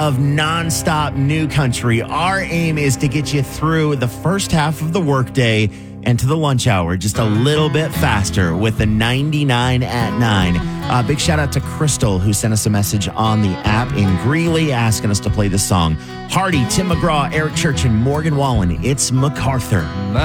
of nonstop new country. Our aim is to get you through the first half of the workday and to the lunch hour just a little bit faster with the 99 at 9. Big shout out to Crystal, who sent us a message on the app in Greeley asking us to play this song. Hardy, Tim McGraw, Eric Church, and Morgan Wallen. It's MacArthur.